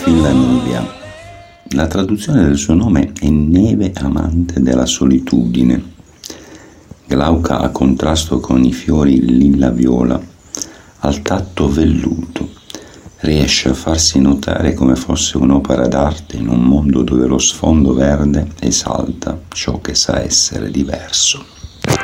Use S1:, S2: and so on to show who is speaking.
S1: Silvanuvia. La traduzione del suo nome è neve amante della solitudine. Glauca a contrasto con i fiori lilla-viola, al tatto velluto, riesce a farsi notare come fosse un'opera d'arte in un mondo dove lo sfondo verde esalta ciò che sa essere diverso.